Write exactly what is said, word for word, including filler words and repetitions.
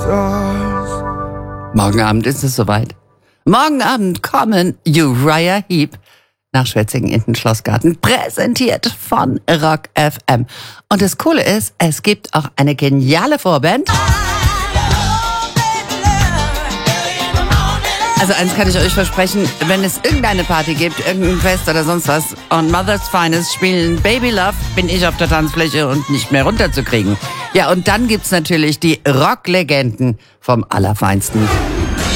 Morgen Abend ist es soweit. Morgen Abend kommen Uriah Heep nach Schwetzingen in den Schlossgarten, präsentiert von Rock F M. Und das Coole ist, es gibt auch eine geniale Vorband. Also eins kann ich euch versprechen, wenn es irgendeine Party gibt, irgendein Fest oder sonst was und Mother's Finest spielen Baby Love, bin ich auf der Tanzfläche und nicht mehr runterzukriegen. Ja, und dann gibt's natürlich die Rocklegenden vom Allerfeinsten.